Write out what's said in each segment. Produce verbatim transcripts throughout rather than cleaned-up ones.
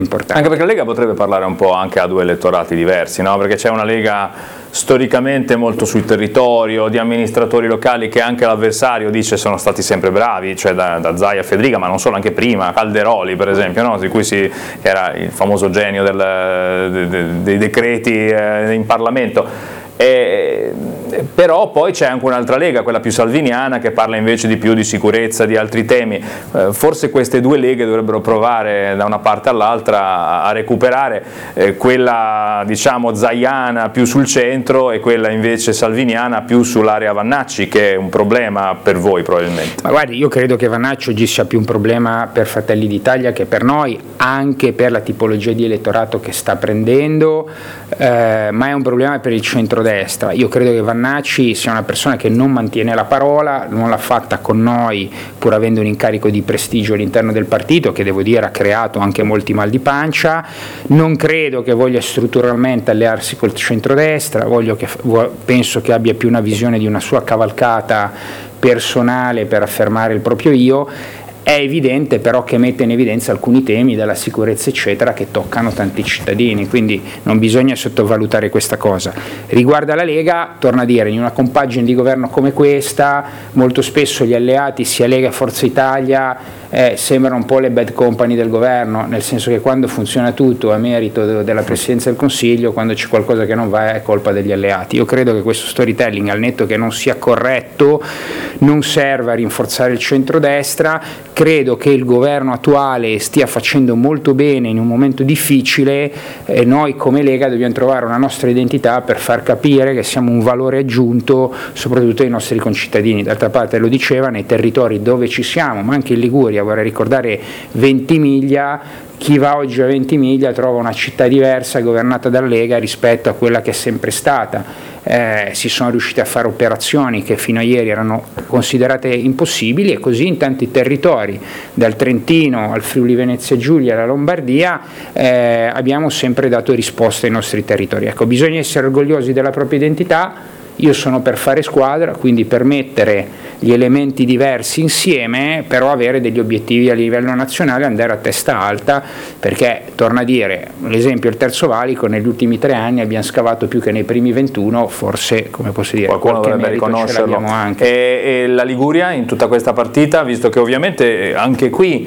importante. Anche perché la Lega potrebbe parlare un po' anche a due elettorati diversi, no? Perché c'è una Lega storicamente molto sul territorio, di amministratori locali che anche l'avversario dice sono stati sempre bravi, cioè da, da Zaia a Federica, ma non solo, anche prima, Calderoli per esempio, no? Di cui si, era il famoso genio del, de, de, dei decreti eh, in Parlamento. E, però poi c'è anche un'altra Lega, quella più salviniana, che parla invece di più di sicurezza, di altri temi. Eh, forse queste due leghe dovrebbero provare da una parte all'altra a recuperare eh, quella diciamo zaiana più sul centro e quella invece salviniana più sull'area Vannacci, che è un problema per voi probabilmente. Ma guardi, io credo che Vannacci oggi sia più un problema per Fratelli d'Italia che per noi, anche per la tipologia di elettorato che sta prendendo, eh, ma è un problema per il centrodestra. Io credo che Vannacci sia una persona che non mantiene la parola, non l'ha fatta con noi pur avendo un incarico di prestigio all'interno del partito, che devo dire ha creato anche molti mal di pancia. Non credo che voglia strutturalmente allearsi col centrodestra, voglio che, penso che abbia più una visione di una sua cavalcata personale per affermare il proprio io. È evidente però che mette in evidenza alcuni temi della sicurezza eccetera che toccano tanti cittadini, quindi non bisogna sottovalutare questa cosa. Riguardo alla Lega, torno a dire, in una compagine di governo come questa molto spesso gli alleati sia Lega che Forza Italia eh, sembrano un po' le bad company del governo, nel senso che quando funziona tutto è merito della Presidenza del Consiglio, quando c'è qualcosa che non va è colpa degli alleati. Io credo che questo storytelling, al netto che non sia corretto, non serva a rinforzare il centrodestra. Credo che il governo attuale stia facendo molto bene in un momento difficile e noi come Lega dobbiamo trovare una nostra identità per far capire che siamo un valore aggiunto soprattutto ai nostri concittadini. D'altra parte lo diceva, nei territori dove ci siamo, ma anche in Liguria, vorrei ricordare Ventimiglia, chi va oggi a Ventimiglia trova una città diversa governata dalla Lega rispetto a quella che è sempre stata. Eh, si sono riusciti a fare operazioni che fino a ieri erano considerate impossibili, e così in tanti territori, dal Trentino al Friuli Venezia Giulia alla Lombardia, eh, abbiamo sempre dato risposte ai nostri territori. Ecco, bisogna essere orgogliosi della propria identità. Io sono per fare squadra, quindi per mettere gli elementi diversi insieme, però avere degli obiettivi a livello nazionale, andare a testa alta, perché, torno a dire, l'esempio il Terzo Valico, negli ultimi tre anni abbiamo scavato più che nei primi ventuno, forse, come posso dire, qualcuno dovrebbe riconoscerlo. Anche. E, e la Liguria in tutta questa partita, visto che ovviamente anche qui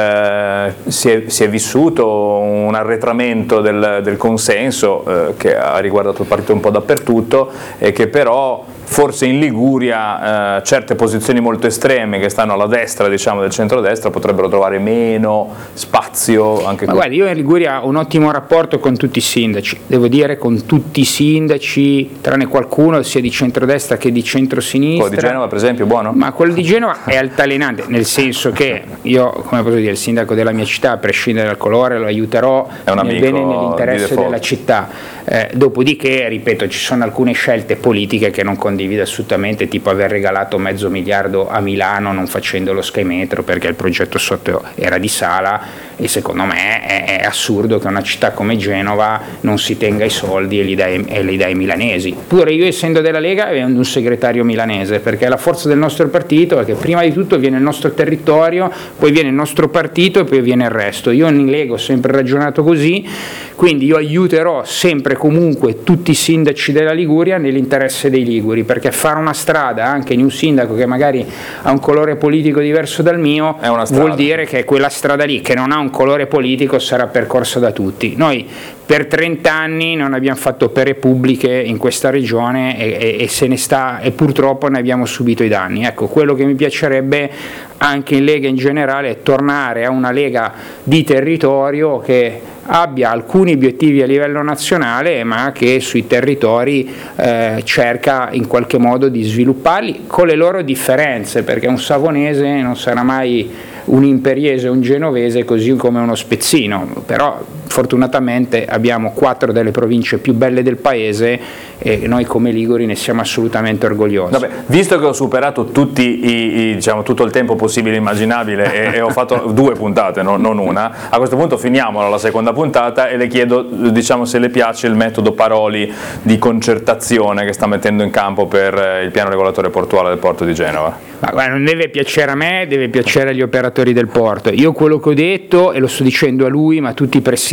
eh, si, è, si è vissuto un arretramento del, del consenso eh, che ha riguardato il partito un po' dappertutto, e che però forse in Liguria eh, certe posizioni molto estreme che stanno alla destra, diciamo, del centrodestra potrebbero trovare meno spazio anche Ma qui. guardi, io in Liguria ho un ottimo rapporto con tutti i sindaci, devo dire con tutti i sindaci, tranne qualcuno sia di centrodestra che di centrosinistra. Quello di Genova per esempio, buono? Ma quello di Genova è altalenante, nel senso che io, come posso dire, il sindaco della mia città, a prescindere dal colore, lo aiuterò nel bene e nell'interesse della città. Eh, dopodiché, ripeto, ci sono alcune scelte politiche che non condivido assolutamente, tipo aver regalato mezzo miliardo a Milano non facendo lo Sky Metro perché il progetto sotto era di Sala, e secondo me è, è assurdo che una città come Genova non si tenga i soldi e li dai, e li dai ai milanesi. Pure io, essendo della Lega, avendo un segretario milanese, perché la forza del nostro partito è che prima di tutto viene il nostro territorio, poi viene il nostro partito e poi viene il resto. Io in Lega ho sempre ragionato così, quindi io aiuterò sempre comunque tutti i sindaci della Liguria nell'interesse dei liguri, perché fare una strada anche in un sindaco che magari ha un colore politico diverso dal mio vuol dire che quella strada lì, che non ha un colore politico, sarà percorsa da tutti. Noi per trenta anni non abbiamo fatto opere pubbliche in questa regione e, e, e se ne sta, e purtroppo ne abbiamo subito i danni. Ecco, quello che mi piacerebbe anche in Lega in generale è tornare a una Lega di territorio che abbia alcuni obiettivi a livello nazionale, ma che sui territori eh, cerca in qualche modo di svilupparli con le loro differenze, perché un savonese non sarà mai un imperiese o un genovese, così come uno spezzino, però fortunatamente abbiamo quattro delle province più belle del paese e noi come liguri ne siamo assolutamente orgogliosi. Vabbè, visto che ho superato tutti i, i, diciamo, tutto il tempo possibile e immaginabile e, e ho fatto due puntate, no, non una, a questo punto finiamo la seconda puntata e le chiedo, diciamo, se le piace il metodo Paroli di concertazione che sta mettendo in campo per il piano regolatore portuale del porto di Genova. Ma guarda, non deve piacere a me, deve piacere agli operatori del porto. Io quello che ho detto, e lo sto dicendo a lui, ma a tutti i presidenti